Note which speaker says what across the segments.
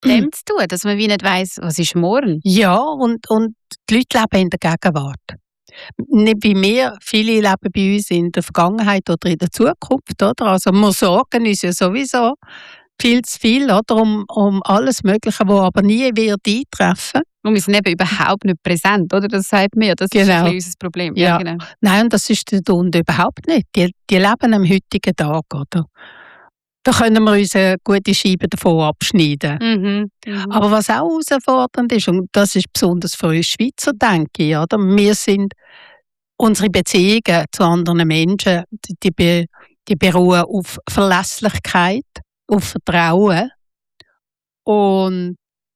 Speaker 1: dem zu tun, dass man wie nicht weiss, was ist morgen?
Speaker 2: Ja, und die Leute leben in der Gegenwart. Nicht wie wir, viele leben bei uns in der Vergangenheit oder in der Zukunft. Oder? Also wir sorgen uns ja sowieso viel zu viel oder? Um alles Mögliche, was aber nie wird eintreffen.
Speaker 1: Und wir sind eben überhaupt nicht präsent, oder? Das sagt mir, das ist ein bisschen unser Problem.
Speaker 2: Ja.
Speaker 1: Genau.
Speaker 2: Nein, das ist der Hund überhaupt nicht. Die leben am heutigen Tag, oder? Da können wir uns eine gute Scheibe davon abschneiden. Aber was auch herausfordernd ist, und das ist besonders für uns Schweizer, denke ich, oder? Wir sind, unsere Beziehungen zu anderen Menschen, die beruhen auf Verlässlichkeit, auf Vertrauen. Und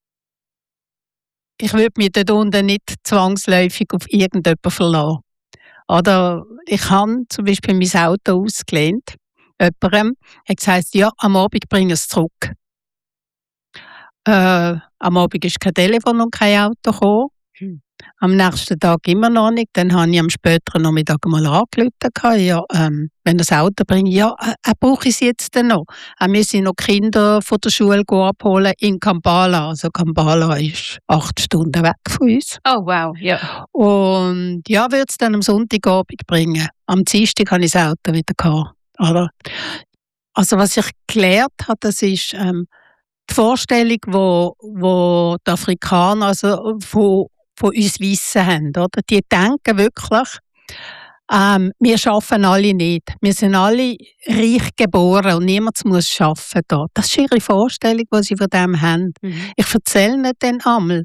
Speaker 2: ich würde mich dort unten nicht zwangsläufig auf irgendjemanden verlassen. Oder ich habe zum Beispiel mein Auto ausgelehnt. Jemandem hat gesagt, ja, am Abend bringe ich es zurück. Am Abend ist kein Telefon und kein Auto gekommen. Am nächsten Tag immer noch nicht. Dann habe ich am späteren Nachmittag mal angerufen. Ja, wenn das Auto bringt, ja, brauche ich es jetzt denn noch? Wir sind noch Kinder von der Schule abholen in Kampala. Also Kampala ist 8 Stunden weg von uns.
Speaker 1: Oh wow, ja.
Speaker 2: Und ja, würde es dann am Sonntagabend bringen. Am Dienstag hatte ich das Auto wieder gehabt. Oder? Also was ich gelernt habe, das ist die Vorstellung, wo die Afrikaner also von uns Weissen haben. Oder? Die denken wirklich, wir arbeiten alle nicht. Wir sind alle reich geboren und niemand muss arbeiten. Da. Das ist ihre Vorstellung, die sie von dem haben. Ich erzähle ihnen dann einmal,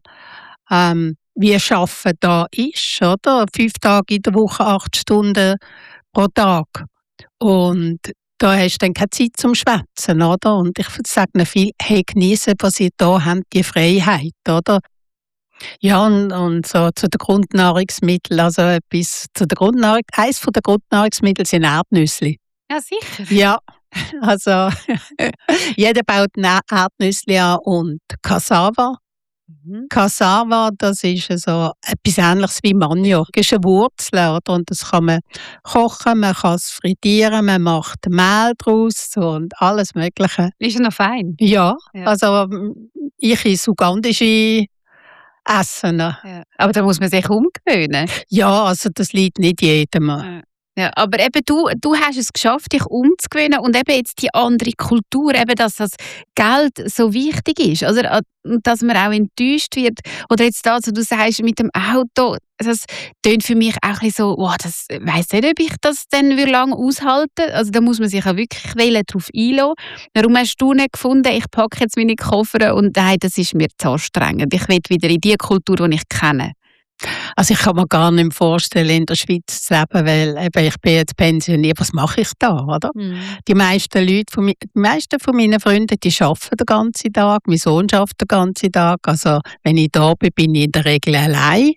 Speaker 2: wie Arbeiten da ist. Oder? 5 Tage in der Woche, 8 Stunden pro Tag. Und da hast du dann keine Zeit zum Schwätzen, oder? Und ich sage ihnen viel, hey, genießen, was ihr da habt, die Freiheit, oder? Ja, und so zu den Grundnahrungsmitteln, also etwas zu der Grundnahrung, eines der Grundnahrungsmittel sind Erdnüsse.
Speaker 1: Ja, sicher.
Speaker 2: Ja, also jeder baut Erdnüsse an und Cassava. Cassava, das ist so etwas Ähnliches wie Maniok. Das ist eine Wurzel, oder? Und das kann man kochen, man kann es frittieren, man macht Mehl draus und alles Mögliche.
Speaker 1: Ist ja noch fein.
Speaker 2: Ja, also ich esse ugandische Essen.
Speaker 1: Ja. Aber da muss man sich umgewöhnen.
Speaker 2: Ja, also das liegt nicht jedem.
Speaker 1: Ja, aber eben du hast es geschafft, dich umzugewöhnen und eben jetzt die andere Kultur, eben, dass das Geld so wichtig ist, oder? Dass man auch enttäuscht wird. Oder jetzt das, was du sagst mit dem Auto, das tönt für mich auch ein bisschen so, wow, das weiss nicht, ob ich das dann lange aushalte. Also da muss man sich auch wirklich darauf einlassen. Warum hast du nicht gefunden, ich packe jetzt meine Koffer und nein, das ist mir zu anstrengend. Ich will wieder in die Kultur, die ich kenne.
Speaker 2: Also ich kann mir gar nicht vorstellen, in der Schweiz zu leben, weil eben, ich bin jetzt pensioniert. Was mache ich da, oder? Die meisten von meinen Freunden, die arbeiten den ganzen Tag. Mein Sohn arbeitet den ganzen Tag. Also wenn ich da bin ich in der Regel allein.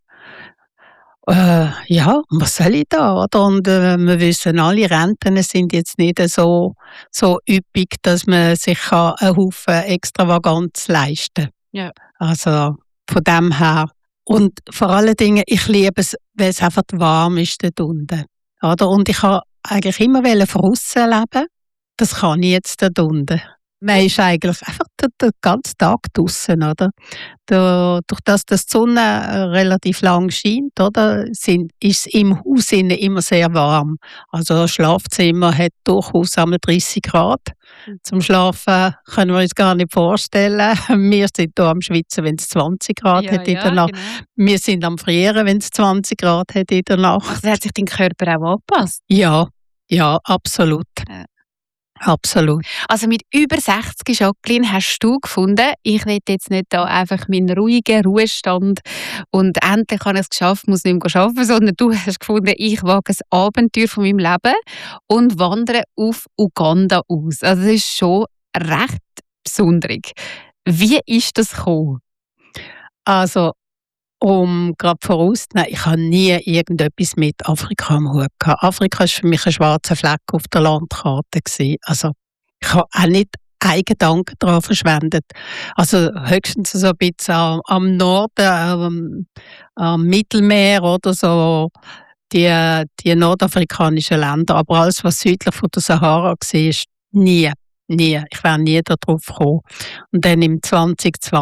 Speaker 2: Ja, was soll ich da, oder? Und wir wissen alle, Renten sind jetzt nicht so üppig, dass man sich einen Haufen Extravaganz leisten kann.
Speaker 1: Ja.
Speaker 2: Also von dem her. Und vor allen Dingen, ich liebe es, weil es einfach warm ist dort unten. Oder? Und ich wollte eigentlich immer von aussen leben. Das kann ich jetzt dort unten. Man ist eigentlich einfach den ganzen Tag draussen, oder? Durch das die Sonne relativ lang scheint, oder, ist es im Haus immer sehr warm. Also das Schlafzimmer hat durchaus einmal 30 Grad. Zum Schlafen können wir uns gar nicht vorstellen. Wir sind hier am Schwitzen, wenn es 20 Grad hat in der Nacht. Genau. Wir sind am Frieren, wenn es 20 Grad hat in der Nacht.
Speaker 1: Also hat sich dein Körper auch angepasst?
Speaker 2: Ja, absolut. Ja. Absolut.
Speaker 1: Also mit über 60, Jacqueline, hast du gefunden, ich will jetzt nicht da einfach meinen ruhigen Ruhestand und endlich habe ich es geschafft, muss nicht mehr arbeiten, sondern du hast gefunden, ich wage ein Abenteuer von meinem Leben und wandere auf Uganda aus. Also das ist schon recht besonders. Wie ist das gekommen?
Speaker 2: Also gerade vorauszunehmen, ich habe nie irgendetwas mit Afrika am Hut gehabt. Afrika war für mich ein schwarzer Fleck auf der Landkarte gewesen. Also ich habe auch nicht einen Gedanken daran verschwendet. Also höchstens so ein bisschen am Norden, am Mittelmeer oder so, die nordafrikanischen Länder. Aber alles, was südlich von der Sahara war, nie. Nie. Ich wäre nie darauf gekommen. Und dann im 2020